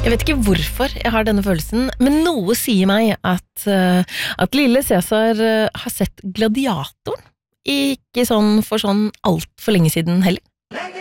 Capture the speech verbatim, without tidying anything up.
Jeg vet ikke hvorfor jeg har denne følelsen, men noe sier meg at, uh, at lille Cæsar uh, har sett Gladiatoren. Ikke sånn for sånn alt for lenge siden heller.